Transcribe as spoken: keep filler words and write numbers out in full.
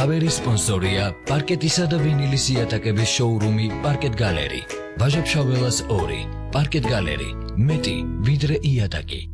მთავარი სპონსორია პარკეტისა და ვინილის იატაკების შოურუმი პარკეტ გალერი. ვაჟა-ფშაველას ორი. პარკეტ გალერი. მეტი ვიდრე იატაკი.